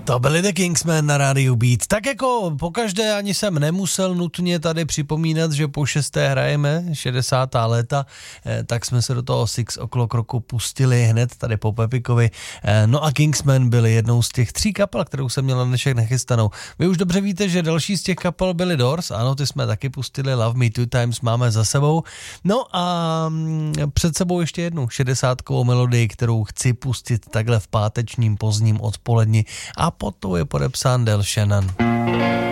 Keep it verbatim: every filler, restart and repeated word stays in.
To byli The Kingsmen na rádiu Beat. Tak jako pokaždé ani jsem nemusel nutně tady připomínat, že po šesté hrajeme šedesátá léta, eh, tak jsme se do toho Six O'Clock roku pustili hned tady po Pepikovi. Eh, no a Kingsmen byli jednou z těch tří kapel, kterou jsem měl na dnešek nachystanou. Vy už dobře víte, že další z těch kapel byly Doors, ano, ty jsme taky pustili, Love Me Two Times máme za sebou. No a mm, před sebou ještě jednu šedesátkovou melodii, kterou chci pustit takhle v pátečním pozdním odpoledni a pod tou je podepsán Del Shannon.